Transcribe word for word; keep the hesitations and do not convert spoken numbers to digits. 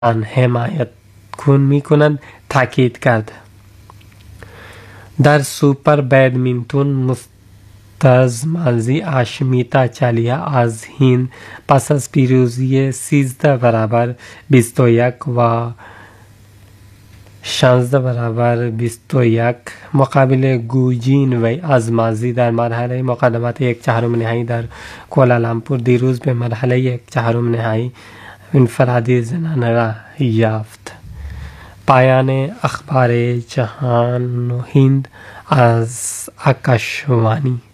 حمایت کن می کند تاکید کرد. در سوپر بادمینتون مستزمازی آشمیتا چالیا از هند پس از پیروزی سیزده برابر بیست و یک و شانزده برابر بیست و یک مقابل گوجین وی از مازی در مرحله مقدمات یک چهارم نهایی در کوالالامپور دیروز به مرحله یک چهارم نهایی انفرادی زنانه را یافت. پایان اخبار جهان و هند از آکاشوانی.